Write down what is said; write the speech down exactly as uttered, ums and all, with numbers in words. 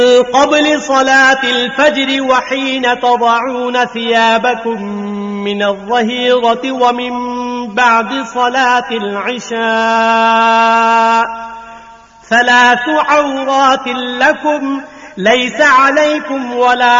قبل صلاة الفجر وحين تضعون ثيابكم من الظهيرة ومن بعد صلاة العشاء ثلاث عورات لكم ليس عليكم ولا